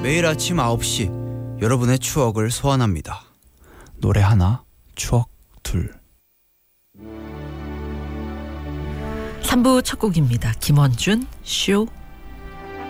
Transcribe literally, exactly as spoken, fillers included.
매일 아침 아홉 시 여러분의 추억을 소환합니다. 노래 하나, 추억 둘. 삼 부 첫 곡입니다. 김원준, 쇼.